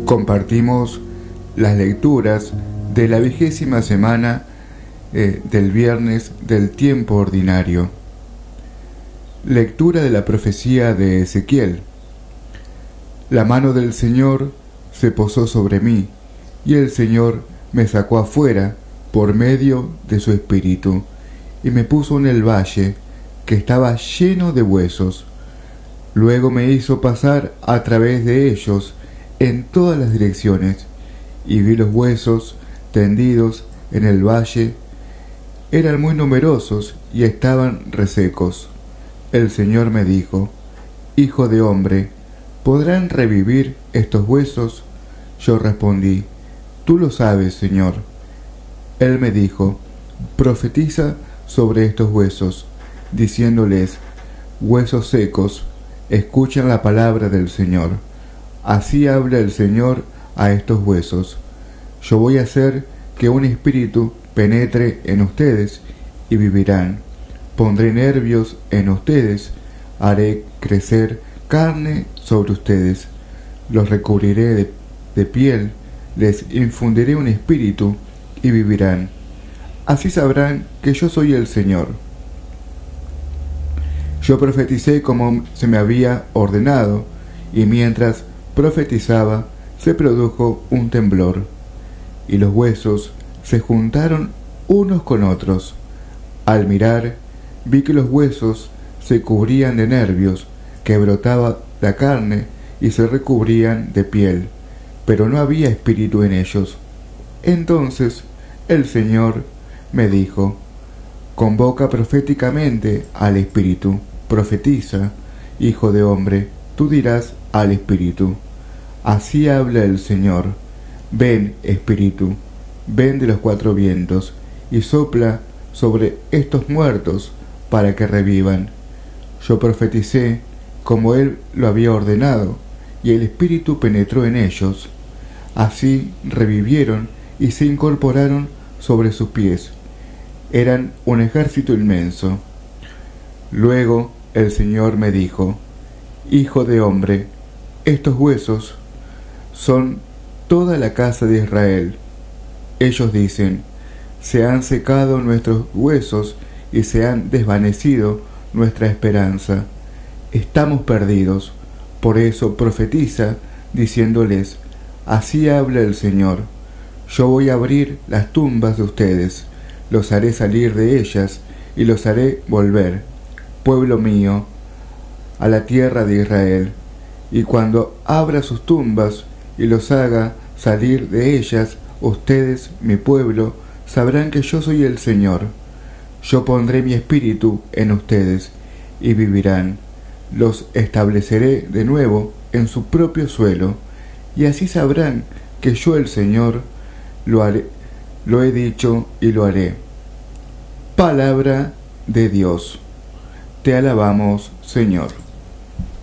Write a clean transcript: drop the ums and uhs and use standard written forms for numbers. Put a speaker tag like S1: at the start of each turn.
S1: Compartimos las lecturas de la 20ª semana del viernes del tiempo ordinario. Lectura de la profecía de Ezequiel. La mano del Señor se posó sobre mí, y el Señor me sacó afuera por medio de su espíritu, y me puso en el valle, que estaba lleno de huesos. Luego me hizo pasar a través de ellos en todas las direcciones, y vi los huesos tendidos en el valle. Eran muy numerosos y estaban resecos. El Señor me dijo: Hijo de hombre, ¿podrán revivir estos huesos? Yo respondí: Tú lo sabes, Señor. Él me dijo: Profetiza sobre estos huesos, diciéndoles: Huesos secos, escuchan la palabra del Señor. Así habla el Señor a estos huesos: Yo voy a hacer que un espíritu penetre en ustedes y vivirán. Pondré nervios en ustedes, haré crecer carne sobre ustedes, los recubriré de piel, les infundiré un espíritu y vivirán. Así sabrán que yo soy el Señor. Yo profeticé como se me había ordenado, y mientras profetizaba se produjo un temblor, y los huesos se juntaron unos con otros. Al mirar, vi que los huesos se cubrían de nervios, que brotaba la carne y se recubrían de piel, pero no había espíritu en ellos. Entonces el Señor me dijo: Convoca proféticamente al espíritu, profetiza, hijo de hombre, tú dirás al espíritu: Así habla el Señor. Ven, espíritu, ven de los cuatro vientos, y sopla sobre estos muertos para que revivan. Yo profeticé como él lo había ordenado, y el espíritu penetró en ellos. Así revivieron y se incorporaron sobre sus pies. Eran un ejército inmenso. Luego el Señor me dijo: Hijo de hombre, estos huesos son toda la casa de Israel. Ellos dicen: Se han secado nuestros huesos y se han desvanecido nuestra esperanza. Estamos perdidos. Por eso profetiza, diciéndoles: Así habla el Señor. Yo voy a abrir las tumbas de ustedes, los haré salir de ellas y los haré volver, pueblo mío, a la tierra de Israel. Y cuando abra sus tumbas y los haga salir de ellas, ustedes, mi pueblo, sabrán que yo soy el Señor. Yo pondré mi espíritu en ustedes y vivirán. Los estableceré de nuevo en su propio suelo, y así sabrán que yo, el Señor, lo he dicho y lo haré. Palabra de Dios. Te alabamos, Señor.